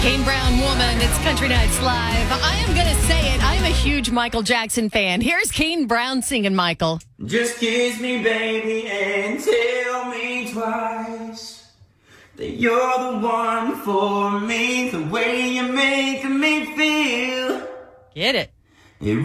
Kane Brown Woman, it's Country Nights Live. I am going to say it. I am a huge Michael Jackson fan. Here's Kane Brown singing Michael. Just kiss me, baby, and tell me twice that you're the one for me, the way you make me feel. Get it.